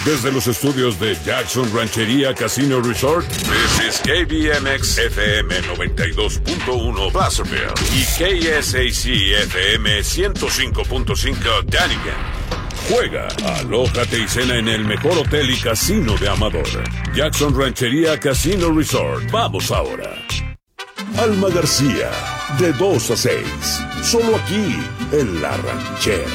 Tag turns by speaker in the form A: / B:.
A: Desde los estudios de Jackson Ranchería Casino Resort, this is KBMX FM 92.1 Placerville y KSAC FM 105.5 Dunnigan. Juega, alójate y cena en el mejor hotel y casino de Amador. Jackson Ranchería Casino Resort. Vamos ahora. Alma García, de 2 a 6. Solo aquí, en La Ranchera.